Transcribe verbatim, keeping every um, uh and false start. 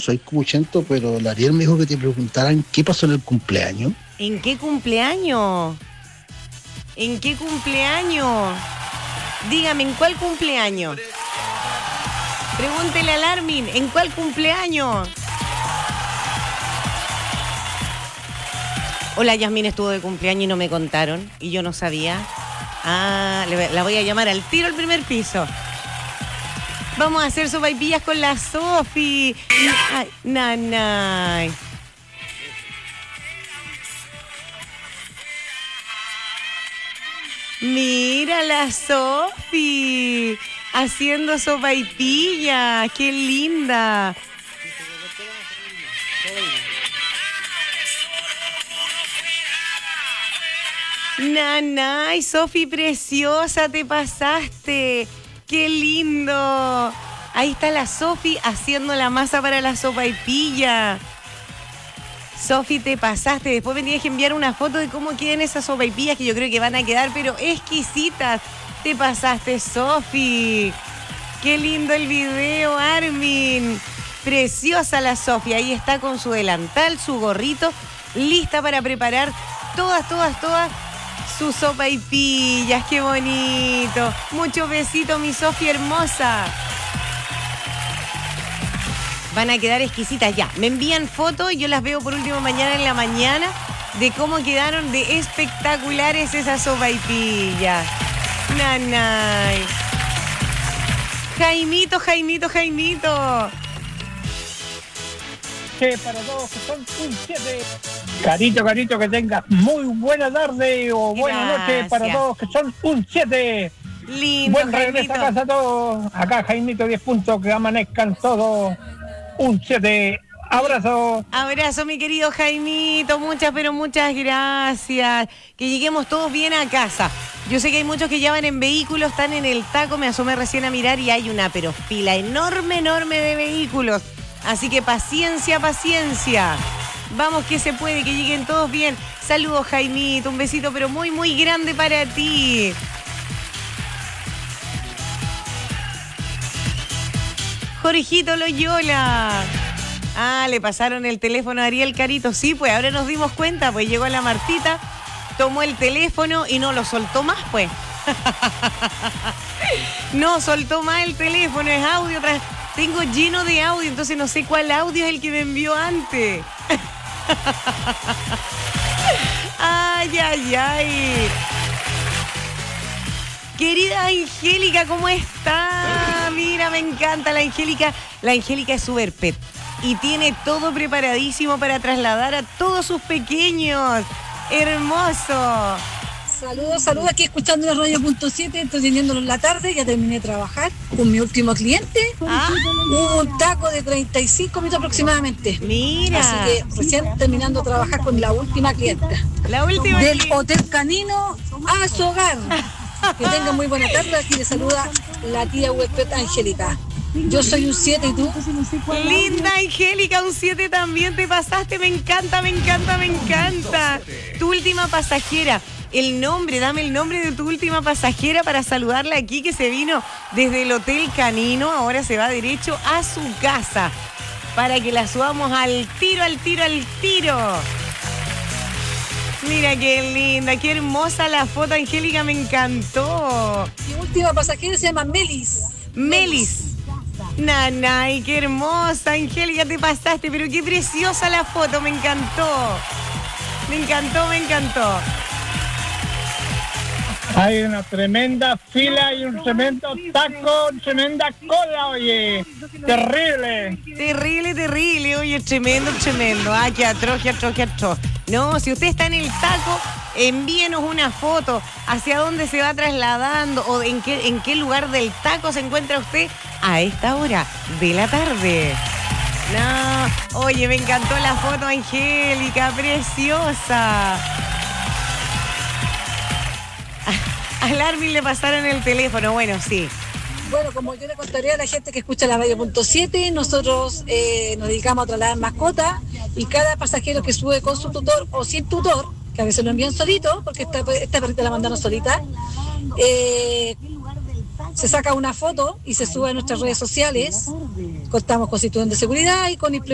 soy cuchento, pero la Ariel me dijo que te preguntaran qué pasó en el cumpleaños. ¿En qué cumpleaños? ¿En qué cumpleaños? Dígame, ¿en cuál cumpleaños? Pregúntele al Armin, ¿en cuál cumpleaños? Hola, Yasmín estuvo de cumpleaños y no me contaron, y yo no sabía. Ah, le- la voy a llamar al tiro al primer piso. Vamos a hacer sopaipillas con la Sofi. Ay, nanay. Mira la Sofi haciendo sopaipillas. Qué linda. Nanay, Sofi preciosa, te pasaste. Qué lindo. Ahí está la Sofi haciendo la masa para la sopaipilla. Sofi, te pasaste. Después me tienes que enviar una foto de cómo quedan esas sopaipillas, que yo creo que van a quedar, pero exquisitas. Te pasaste, Sofi. Qué lindo el video, Armin. Preciosa la Sofi. Ahí está con su delantal, su gorrito, lista para preparar todas, todas, todas sus sopaipillas. Qué bonito. Muchos besitos, mi Sofi hermosa. Van a quedar exquisitas ya. Me envían fotos y yo las veo por último mañana en la mañana de cómo quedaron de espectaculares esas sopaipillas. Nanay. Jaimito, Jaimito, Jaimito. Que para todos que son un siete. Carito, carito, que tengas muy buena tarde o buena noche para Gracias. todos que son un siete. Lindo, Buen regreso Jaimito. a casa a todos. Acá Jaimito diez puntos, que amanezcan todos un siete. Abrazo. Abrazo, mi querido Jaimito. Muchas, pero muchas gracias. Que lleguemos todos bien a casa. Yo sé que hay muchos que ya van en vehículos, están en el taco. Me asomé recién a mirar y hay una pero fila enorme, enorme de vehículos. Así que paciencia, paciencia. Vamos que se puede, que lleguen todos bien. Saludos, Jaimito. Un besito, pero muy, muy grande para ti. Jorgito Loyola. Ah, le pasaron el teléfono a Ariel Carito. Sí, pues ahora nos dimos cuenta, pues llegó la Martita, tomó el teléfono y no lo soltó más, pues. No, soltó más el teléfono, es audio. Tras... Tengo lleno de audio, entonces no sé cuál audio es el que me envió antes. Ay, ay, ay. Querida Angélica, ¿cómo está? Mira, me encanta la Angélica. La Angélica es super pet y tiene todo preparadísimo para trasladar a todos sus pequeños. Hermoso. Saludos, saludos, aquí escuchando la radio punto siete, entreteniéndolo en la tarde, ya terminé de trabajar con mi último cliente. Ah. Hubo un taco de treinta y cinco minutos aproximadamente. Mira. Así que recién terminando de trabajar con la última clienta. La última Del clienta. Hotel Canino a su hogar. Que tengan muy buena tarde, aquí les saluda la tía huésped Angélica. Yo soy un siete y tú. Linda Angélica, un siete también te pasaste, me encanta, me encanta, me encanta. Tu última pasajera, el nombre, dame el nombre de tu última pasajera para saludarla aquí, que se vino desde el Hotel Canino, ahora se va derecho a su casa, para que la subamos al tiro, al tiro, al tiro. Mira qué linda, qué hermosa la foto, Angélica, me encantó. Mi última pasajera se llama Melis. Melis. Nanay, qué hermosa, Angélica, te pasaste, pero qué preciosa la foto, me encantó. Me encantó, me encantó. Hay una tremenda fila y un tremendo taco, tremenda cola, oye. Terrible. Terrible, terrible, oye, tremendo, tremendo. Ah, qué atroz, qué atroz, qué atroz. No, si usted está en el taco, envíenos una foto hacia dónde se va trasladando o en qué, en qué lugar del taco se encuentra usted a esta hora de la tarde. No, oye, me encantó la foto, Angélica, preciosa. Al Armin le pasaron el teléfono, bueno, sí. Bueno, como yo le contaría a la gente que escucha la radio punto siete, nosotros eh, nos dedicamos a trasladar mascotas y cada pasajero que sube con su tutor o sin tutor, que a veces lo envían solito, porque esta, esta perrita la mandaron solita, eh, se saca una foto y se sube a nuestras redes sociales. Contamos con cinturón de seguridad y con